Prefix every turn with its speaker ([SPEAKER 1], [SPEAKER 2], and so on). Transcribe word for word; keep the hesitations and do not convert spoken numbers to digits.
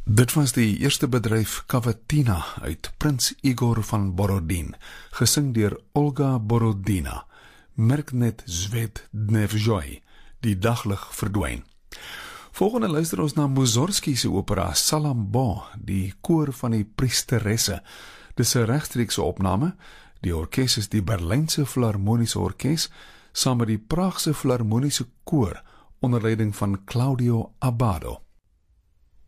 [SPEAKER 1] Dit was die eerste bedryf Cavatina uit Prins Igor van Borodin, gesing deur Olga Borodina. Merk net Zwet Dnevzhoi, die daglig verdwyn. Volgende luister ons na Mussorgsky se opera Salambo, die koor van die Priesteresse. Dis 'n regstreekse opname. Die orkes is die Berlynse Filharmoniese Orkes, saam met die Praagse Filharmoniese Koor onder leiding van Claudio Abbado.